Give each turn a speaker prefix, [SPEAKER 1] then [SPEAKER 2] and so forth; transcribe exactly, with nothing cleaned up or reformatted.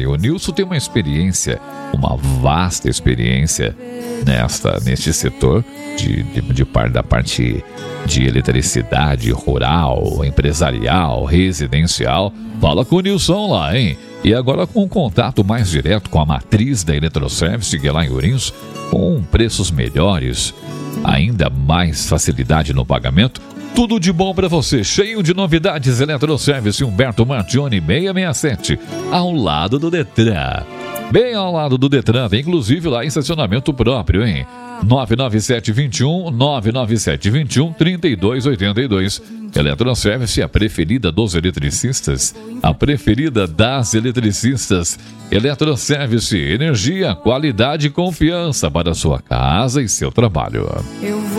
[SPEAKER 1] O Nilson tem uma experiência, uma vasta experiência nesta, neste setor de, de, de par, da parte de eletricidade rural, empresarial, residencial. Fala com o Nilson lá, hein? E agora com um contato mais direto com a matriz da Eletroservice, que é lá em Ourinhos, com preços melhores, ainda mais facilidade no pagamento. Tudo de bom para você, cheio de novidades. Eletroservice Humberto Martione seiscentos e sessenta e sete, ao lado do Detran. Bem ao lado do Detran, tem inclusive lá estacionamento próprio, hein? nove nove sete dois um, nove nove sete dois um, três dois oito dois. Eletroservice, a preferida dos eletricistas, a preferida das eletricistas. Eletroservice, energia, qualidade e confiança para sua casa e seu trabalho. Eu vou